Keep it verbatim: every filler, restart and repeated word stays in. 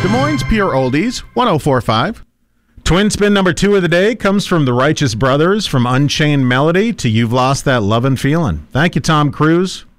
Des Moines Pure Oldies, one oh four point five. Twin spin number two of the day comes from the Righteous Brothers, from Unchained Melody to You've Lost That Lovin' Feelin'. Thank you, Tom Cruise.